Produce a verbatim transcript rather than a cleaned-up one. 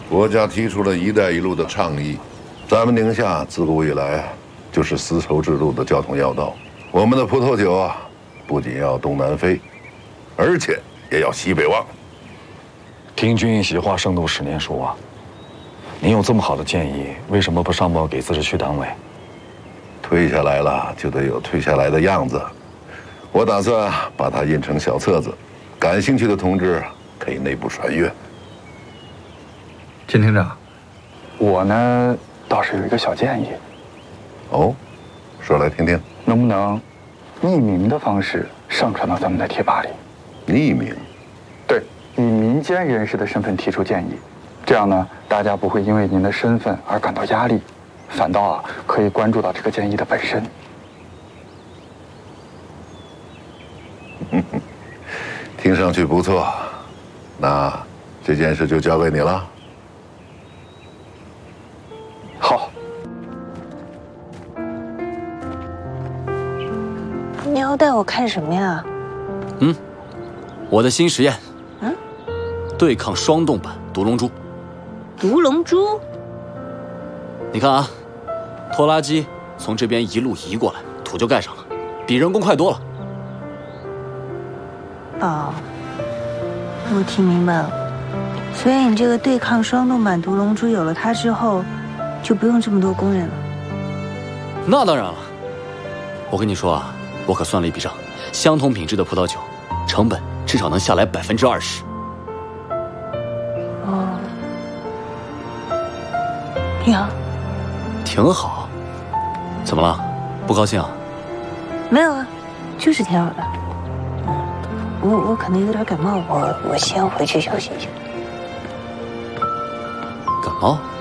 国家提出了“一带一路”的倡议，咱们宁夏自古以来就是丝绸之路的交通要道。我们的葡萄酒啊，不仅要东南飞，而且也要西北望。 听君一席话，胜读十年书啊！您有这么好的建议，为什么不上报给自治区党委？ 退下来了就得有退下来的样子。我打算把它印成小册子，感兴趣的同志可以内部传阅。 金厅长， 我呢倒是有一个小建议。 哦，说来听听。 能不能匿名的方式上传到咱们的贴吧里？ 匿名？ 对，以民间人士的身份提出建议，这样呢，大家不会因为您的身份而感到压力，反倒啊可以关注到这个建议的本身。 听上去不错，那这件事就交给你了。 好。 你要带我看什么呀？ 嗯，我的新实验。 嗯， 对抗双动版毒龙珠。 毒龙珠？ 你看啊，拖拉机从这边一路移过来，土就盖上了，比人工快多了。 哦，我听明白了。所以你这个对抗双动版毒龙珠有了它之后，就不用这么多工人了。 那当然了，我跟你说啊。我可算了一笔账，相同品质的葡萄酒，成本至少能下来百分之二十。 哦，挺好， 挺好。怎么了？不高兴啊？ 没有啊，就是挺好的。嗯，我我可能有点感冒，我我先回去休息一下。 感冒？